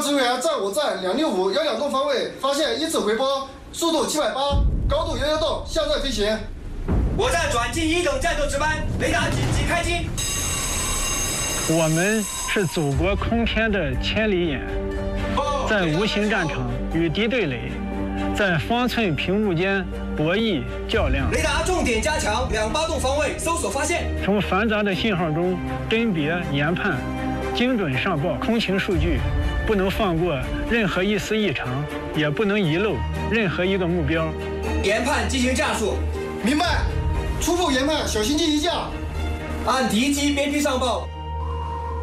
指挥员在我站265-122栋方位发现一次回波，速度780，高度116栋，向在飞行。 我站转进1等战斗值班，雷达紧急开机。 我们是祖国空天的千里眼，在无形战场与敌对垒，在方寸屏幕间博弈较量。 雷达重点加强2-8栋方位搜索发现。 从繁杂的信号中甄别研判，精准上报空情数据，不能放过任何一丝异常，也不能遗漏任何一个目标。 研判进行战术。 明白。初步研判，小型机一架。 按敌机边批上报。